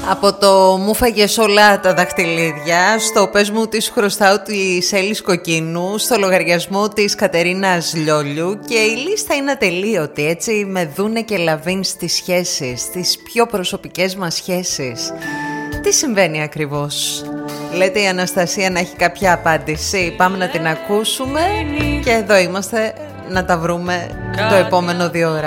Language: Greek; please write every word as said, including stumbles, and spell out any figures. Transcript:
Από το μου φάγες όλα τα δαχτυλίδια στο πες μου τι σου χρωστάω της Έλλης Κοκκίνου, στο λογαριασμό της Κατερίνας Λιόλιου, και η λίστα είναι ατελείωτη, έτσι, με Δούνε και Λαβίν στις σχέσεις, στις πιο προσωπικές μας σχέσεις. Τι συμβαίνει ακριβώς? Λέτε η Αναστασία να έχει κάποια απάντηση. Πάμε να την ακούσουμε και εδώ είμαστε να τα βρούμε το επόμενο δύο ώρα.